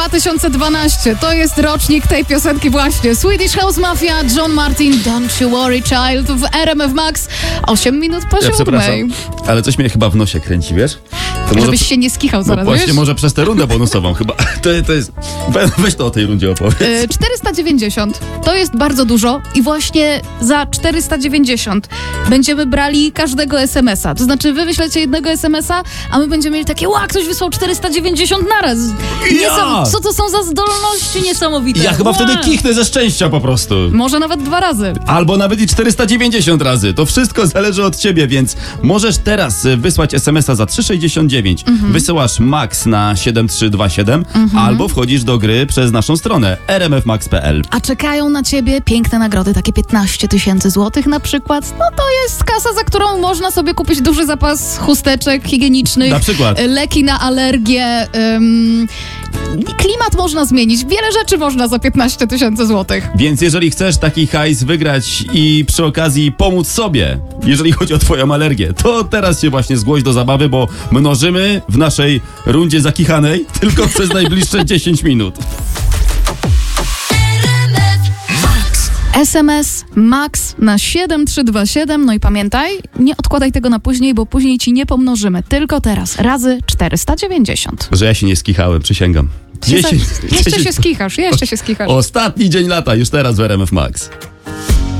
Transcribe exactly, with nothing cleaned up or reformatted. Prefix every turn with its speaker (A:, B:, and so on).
A: dwa tysiące dwunasty. To jest rocznik tej piosenki właśnie. Swedish House Mafia, John Martin, Don't You Worry Child w R M F Max. osiem minut po
B: Ja przepraszam,
A: siódmej.
B: ale coś mnie chyba w nosie kręci, wiesz? To może
A: Żebyś
B: pr-
A: się nie skichał
B: no
A: zaraz,
B: właśnie,
A: wiesz?
B: może przez tę rundę bonusową chyba. To, to jest... we- Weź to o tej rundzie opowiedz.
A: Y, czterysta dziewięćdziesiąt to jest bardzo dużo i właśnie za czterysta dziewięćdziesiąt będziemy brali każdego es em es a. To znaczy wy wyślecie jednego es em es a, a my będziemy mieli takie, ła, ktoś wysłał czterysta dziewięćdziesiąt naraz.
B: Ja!
A: Co to są za zdolności niesamowite?
B: Ja chyba
A: Ła!
B: wtedy kichnę ze szczęścia po prostu.
A: Może nawet dwa razy.
B: Albo nawet i czterysta dziewięćdziesiąt razy. To wszystko zależy od ciebie, więc możesz teraz y, wysłać es em es a za trzy sześćdziesiąt dziewięć.
A: Mhm.
B: Wysyłasz max na siedem trzy dwa siedem albo wchodzisz do gry przez naszą stronę r m f max kropka p l.
A: A czekają na ciebie piękne nagrody, takie piętnaście tysięcy złotych na przykład. No to jest kasa, za którą można sobie kupić duży zapas chusteczek higienicznych.
B: Na przykład.
A: Leki na alergię. Ym, klimat można zmienić. Wiele rzeczy można za piętnaście tysięcy złotych.
B: Więc jeżeli chcesz taki hajs wygrać i przy okazji pomóc sobie, jeżeli chodzi o twoją alergię, to teraz się właśnie zgłoś do zabawy, bo mnożymy w naszej rundzie zakichanej tylko przez najbliższe dziesięć minut.
A: es em es max na siedem trzy dwa siedem. No i pamiętaj, nie odkładaj tego na później, bo później ci nie pomnożymy. Tylko teraz. Razy czterysta dziewięćdziesiąt.
B: Że ja się nie skichałem, przysięgam.
A: Jeszcze się skichasz, jeszcze się skichasz.
B: Ostatni dzień lata, już teraz w R M F Max.